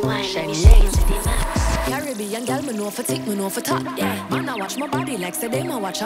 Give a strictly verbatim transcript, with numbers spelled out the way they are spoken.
Caribbean girl, me know for tick, me know for top. Yeah, man, I watch my body like say they ma watch